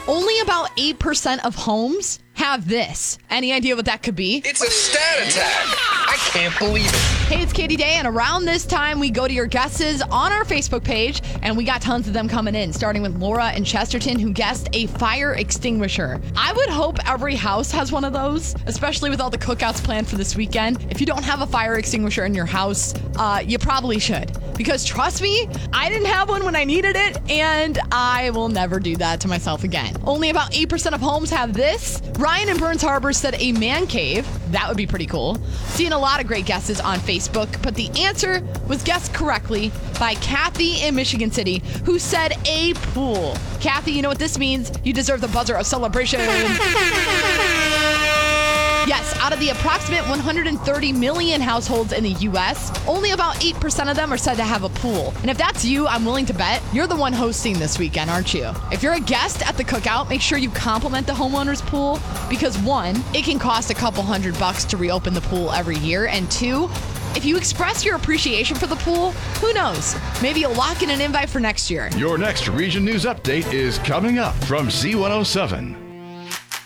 Only about 8% of homes have this. Any idea what that could be? It's a stat attack. I can't believe it. Hey, it's Katie Day, and around this time, we go to your guesses on our Facebook page, and we got tons of them coming in, starting with Laura in Chesterton, who guessed a fire extinguisher. I would hope every house has one of those, especially with all the cookouts planned for this weekend. If you don't have a fire extinguisher in your house, you probably should. Because trust me, I didn't have one when I needed it, and I will never do that to myself again. Only about 8% of homes have this. Ryan in Burns Harbor said a man cave. That would be pretty cool. Seeing a lot of great guesses on Facebook, but the answer was guessed correctly by Kathy in Michigan City, who said a pool. Kathy, you know what this means? You deserve the buzzer of celebration. Yes, out of the approximate 130 million households in the U.S., only about 8% of them are said to have a pool. And if that's you, I'm willing to bet you're the one hosting this weekend, aren't you? If you're a guest at the cookout, make sure you compliment the homeowner's pool because one, it can cost a couple $100 to reopen the pool every year, and two, if you express your appreciation for the pool, who knows? Maybe you'll lock in an invite for next year. Your next Region News Update is coming up from Z107.